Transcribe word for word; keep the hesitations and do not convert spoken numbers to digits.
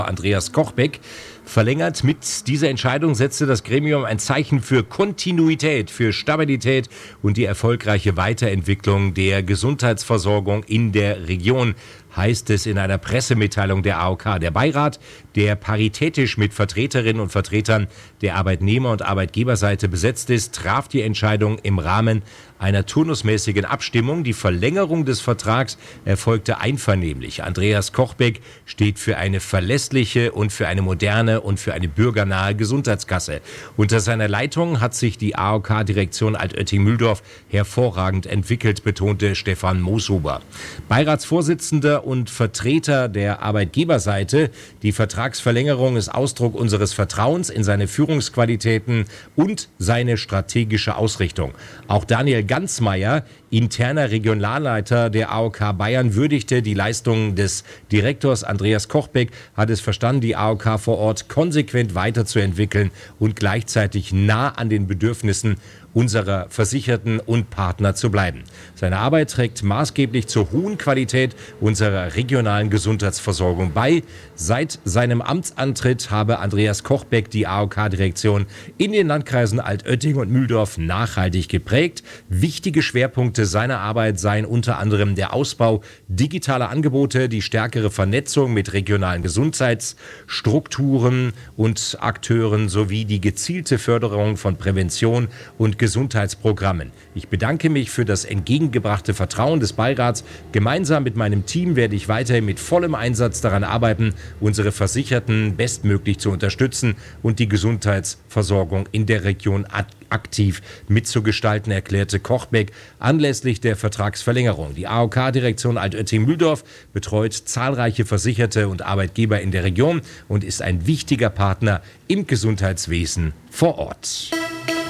Andreas Kochbeck verlängert. Mit dieser Entscheidung setzte das Gremium ein Zeichen für Kontinuität, für Stabilität und die erfolgreiche Weiterentwicklung der Gesundheitsversorgung in der Region, heißt es in einer Pressemitteilung der A O K. Der Beirat, der paritätisch mit Vertreterinnen und Vertretern der Arbeitnehmer- und Arbeitgeberseite besetzt ist, traf die Entscheidung im Rahmen einer turnusmäßigen Abstimmung. Die Verlängerung des Vertrags erfolgte einvernehmlich. Andreas Kochbeck steht für eine verlässliche und für eine moderne und für eine bürgernahe Gesundheitskasse. Unter seiner Leitung hat sich die A O K-Direktion Altötting-Mühldorf hervorragend entwickelt, betonte Stefan Mooshuber. Beiratsvorsitzender und Vertreter der Arbeitgeberseite: Die Vertragsverlängerung ist Ausdruck unseres Vertrauens in seine Führungsqualitäten und seine strategische Ausrichtung. Auch Daniel Ganzmeier, interner Regionalleiter der A O K Bayern, würdigte die Leistungen des Direktors. Andreas Kochbeck hat es verstanden, die A O K vor Ort konsequent weiterzuentwickeln und gleichzeitig nah an den Bedürfnissen unserer Versicherten und Partner zu bleiben. Seine Arbeit trägt maßgeblich zur hohen Qualität unserer regionalen Gesundheitsversorgung bei. Seit seinem Amtsantritt habe Andreas Kochbeck die A O K-Direktion in den Landkreisen Altötting und Mühldorf nachhaltig geprägt. Wichtige Schwerpunkte seiner Arbeit seien unter anderem der Ausbau digitaler Angebote, die stärkere Vernetzung mit regionalen Gesundheitsstrukturen und Akteuren sowie die gezielte Förderung von Prävention und Gesundheitsprogrammen. Ich bedanke mich für das entgegengebrachte Vertrauen des Beirats. Gemeinsam mit meinem Team werde ich weiterhin mit vollem Einsatz daran arbeiten, unsere Versicherten bestmöglich zu unterstützen und die Gesundheitsversorgung in der Region aktiv mitzugestalten, erklärte Kochbeck anlässlich der Vertragsverlängerung. Die A O K-Direktion Altötting-Mühldorf betreut zahlreiche Versicherte und Arbeitgeber in der Region und ist ein wichtiger Partner im Gesundheitswesen vor Ort.